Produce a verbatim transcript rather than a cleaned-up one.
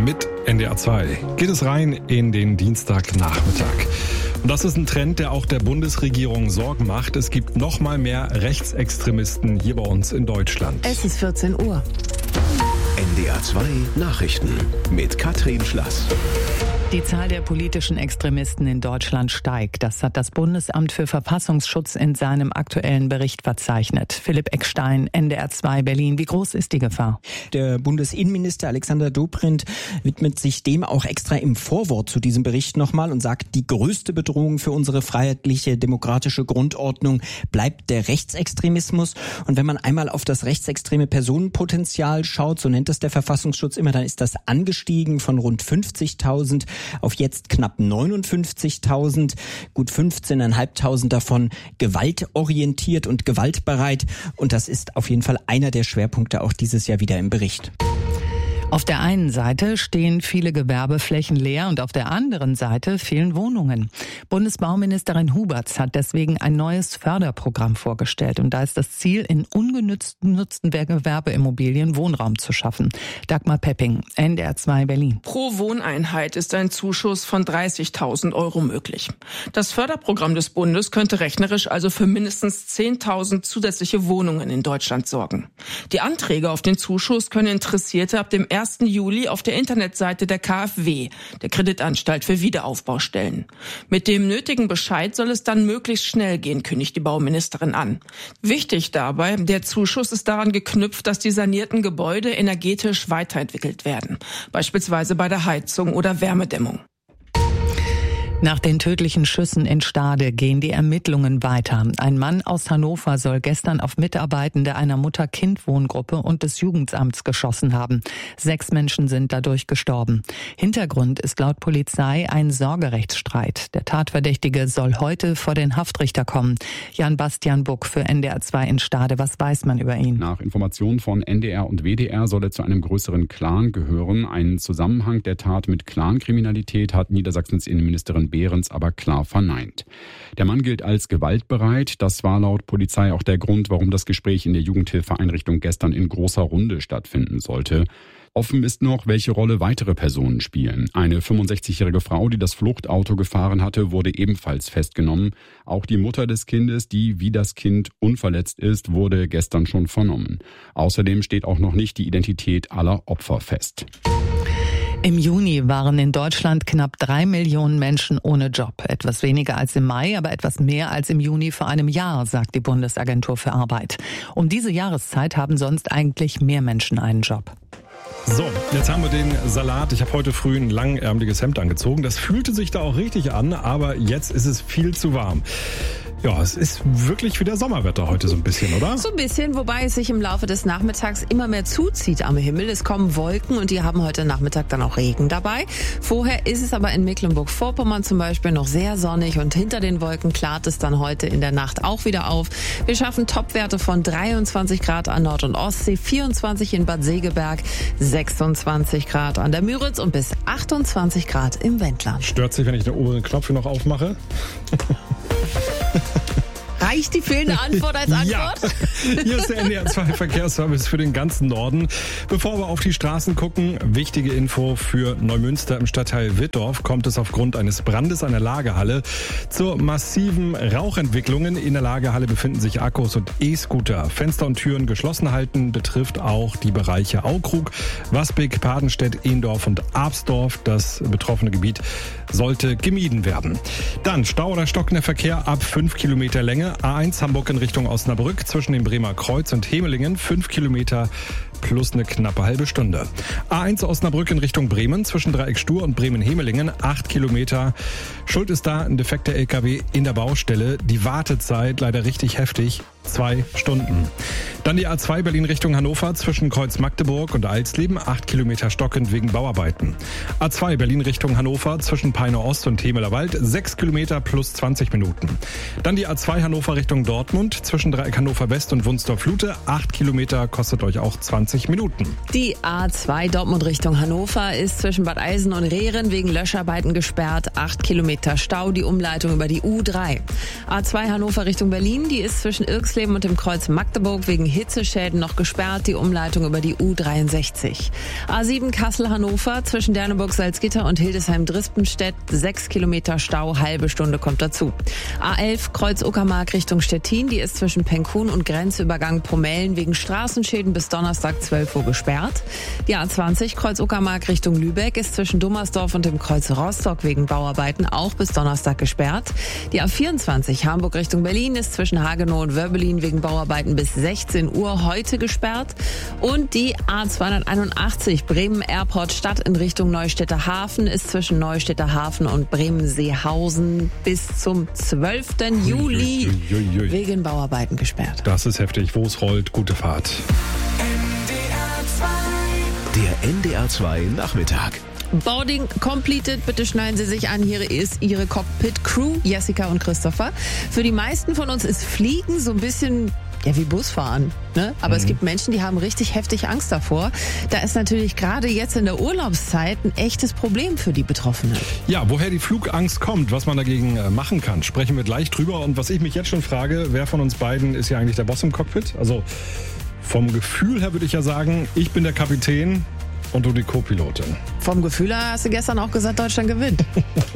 Mit N D R zwei geht es rein in den Dienstagnachmittag. Und das ist ein Trend, der auch der Bundesregierung Sorgen macht. Es gibt noch mal mehr Rechtsextremisten hier bei uns in Deutschland. Es ist vierzehn Uhr. N D R zwei Nachrichten mit Katrin Schlass. Die Zahl der politischen Extremisten in Deutschland steigt. Das hat das Bundesamt für Verfassungsschutz in seinem aktuellen Bericht verzeichnet. Philipp Eckstein, N D R zwei Berlin. Wie groß ist die Gefahr? Der Bundesinnenminister Alexander Dobrindt widmet sich dem auch extra im Vorwort zu diesem Bericht nochmal und sagt, die größte Bedrohung für unsere freiheitliche, demokratische Grundordnung bleibt der Rechtsextremismus. Und wenn man einmal auf das rechtsextreme Personenpotenzial schaut, so nennt es der Verfassungsschutz immer, dann ist das angestiegen von rund fünfzigtausend auf jetzt knapp neunundfünfzigtausend, gut fünfzehntausendfünfhundert davon gewaltorientiert und gewaltbereit. Und das ist auf jeden Fall einer der Schwerpunkte auch dieses Jahr wieder im Bericht. Auf der einen Seite stehen viele Gewerbeflächen leer und auf der anderen Seite fehlen Wohnungen. Bundesbauministerin Huberts hat deswegen ein neues Förderprogramm vorgestellt. Und da ist das Ziel, in ungenutzten nutzten Gewerbeimmobilien Wohnraum zu schaffen. Dagmar Pepping, N D R zwei Berlin. Pro Wohneinheit ist ein Zuschuss von dreißigtausend Euro möglich. Das Förderprogramm des Bundes könnte rechnerisch also für mindestens zehntausend zusätzliche Wohnungen in Deutschland sorgen. Die Anträge auf den Zuschuss können Interessierte ab dem ersten Juli auf der Internetseite der K f W, der Kreditanstalt für Wiederaufbau, stellen. Mit dem nötigen Bescheid soll es dann möglichst schnell gehen, kündigt die Bauministerin an. Wichtig dabei, der Zuschuss ist daran geknüpft, dass die sanierten Gebäude energetisch weiterentwickelt werden, beispielsweise bei der Heizung oder Wärmedämmung. Nach den tödlichen Schüssen in Stade gehen die Ermittlungen weiter. Ein Mann aus Hannover soll gestern auf Mitarbeitende einer Mutter-Kind-Wohngruppe und des Jugendamts geschossen haben. Sechs Menschen sind dadurch gestorben. Hintergrund ist laut Polizei ein Sorgerechtsstreit. Der Tatverdächtige soll heute vor den Haftrichter kommen. Jan-Bastian Buck für N D R zwei in Stade. Was weiß man über ihn? Nach Informationen von N D R und W D R soll er zu einem größeren Clan gehören. Einen Zusammenhang der Tat mit Clankriminalität hat Niedersachsens Innenministerin Behrens aber klar verneint. Der Mann gilt als gewaltbereit. Das war laut Polizei auch der Grund, warum das Gespräch in der Jugendhilfeeinrichtung gestern in großer Runde stattfinden sollte. Offen ist noch, welche Rolle weitere Personen spielen. Eine fünfundsechzigjährige Frau, die das Fluchtauto gefahren hatte, wurde ebenfalls festgenommen. Auch die Mutter des Kindes, die wie das Kind unverletzt ist, wurde gestern schon vernommen. Außerdem steht auch noch nicht die Identität aller Opfer fest. Im Juni waren in Deutschland knapp drei Millionen Menschen ohne Job. Etwas weniger als im Mai, aber etwas mehr als im Juni vor einem Jahr, sagt die Bundesagentur für Arbeit. Um diese Jahreszeit haben sonst eigentlich mehr Menschen einen Job. So, jetzt haben wir den Salat. Ich habe heute früh ein langärmeliges Hemd angezogen. Das fühlte sich da auch richtig an, aber jetzt ist es viel zu warm. Ja, es ist wirklich wieder Sommerwetter heute so ein bisschen, oder? So ein bisschen, wobei es sich im Laufe des Nachmittags immer mehr zuzieht am Himmel. Es kommen Wolken und die haben heute Nachmittag dann auch Regen dabei. Vorher ist es aber in Mecklenburg-Vorpommern zum Beispiel noch sehr sonnig und hinter den Wolken klart es dann heute in der Nacht auch wieder auf. Wir schaffen Topwerte von dreiundzwanzig Grad an Nord- und Ostsee, vierundzwanzig in Bad Segeberg, sechsundzwanzig Grad an der Müritz und bis achtundzwanzig Grad im Wendland. Stört sich, wenn ich den oberen Knopf hier noch aufmache? Reicht die fehlende Antwort als Antwort? Ja, hier ist der N D R zwei Verkehrsservice für den ganzen Norden. Bevor wir auf die Straßen gucken, wichtige Info für Neumünster im Stadtteil Wittdorf. Kommt es aufgrund eines Brandes an der Lagerhalle zu massiven Rauchentwicklungen. In der Lagerhalle befinden sich Akkus und E-Scooter. Fenster und Türen geschlossen halten betrifft auch die Bereiche Aukrug, Wasbek, Padenstedt, Ehndorf und Absdorf. Das betroffene Gebiet sollte gemieden werden. Dann Stau oder stockender Verkehr ab fünf Kilometer Länge. A eins Hamburg in Richtung Osnabrück zwischen dem Bremer Kreuz und Hemelingen, fünf Kilometer plus eine knappe halbe Stunde. A eins Osnabrück in Richtung Bremen zwischen Dreieck Stur und Bremen-Hemelingen, acht Kilometer. Schuld ist da ein defekter L K W in der Baustelle. Die Wartezeit leider richtig heftig, zwei Stunden. Dann die A zwei Berlin Richtung Hannover zwischen Kreuz Magdeburg und Alsleben, acht Kilometer stockend wegen Bauarbeiten. A zwei Berlin Richtung Hannover zwischen Peine Ost und Temeler Wald, sechs Kilometer plus zwanzig Minuten. Dann die A zwei Hannover Richtung Dortmund zwischen Dreieck Hannover West und Wunsdorf-Lute, acht Kilometer, kostet euch auch zwanzig Minuten. Die A zwei Dortmund Richtung Hannover ist zwischen Bad Eilsen und Rehren wegen Löscharbeiten gesperrt, acht Kilometer Stau, die Umleitung über die U drei. A zwei Hannover Richtung Berlin, die ist zwischen Irxleben Eisleben und dem Kreuz Magdeburg wegen Hitzeschäden noch gesperrt, die Umleitung über die U dreiundsechzig. A sieben Kassel-Hannover zwischen Derneburg-Salzgitter und Hildesheim-Drispenstedt, sechs Kilometer Stau, halbe Stunde kommt dazu. A elf Kreuz Uckermark Richtung Stettin, die ist zwischen Penkun und Grenzübergang Pomellen wegen Straßenschäden bis Donnerstag zwölf Uhr gesperrt. Die A zwanzig Kreuz Uckermark Richtung Lübeck ist zwischen Dummersdorf und dem Kreuz Rostock wegen Bauarbeiten auch bis Donnerstag gesperrt. Die A vierundzwanzig Hamburg Richtung Berlin ist zwischen Hagenow und Wörbelin wegen Bauarbeiten bis sechzehn Uhr heute gesperrt. Und die A zweihunderteinundachtzig Bremen Airport Stadt in Richtung Neustädter Hafen ist zwischen Neustädter Hafen und Bremen-Seehausen bis zum zwölften Juli Uiuiui. wegen Bauarbeiten gesperrt. Das ist heftig. Wo es rollt, gute Fahrt. Der N D R zwei Nachmittag. Boarding completed. Bitte schneiden Sie sich an. Hier ist Ihre Cockpit-Crew, Jessica und Christopher. Für die meisten von uns ist Fliegen so ein bisschen ja wie Busfahren. Ne? Aber mhm. es gibt Menschen, die haben richtig heftig Angst davor. Da ist natürlich gerade jetzt in der Urlaubszeit ein echtes Problem für die Betroffenen. Ja, woher die Flugangst kommt, was man dagegen machen kann, sprechen wir gleich drüber. Und was ich mich jetzt schon frage, wer von uns beiden ist ja eigentlich der Boss im Cockpit? Also vom Gefühl her würde ich ja sagen, ich bin der Kapitän und du die Co-Pilotin. Vom Gefühl her hast du gestern auch gesagt, Deutschland gewinnt.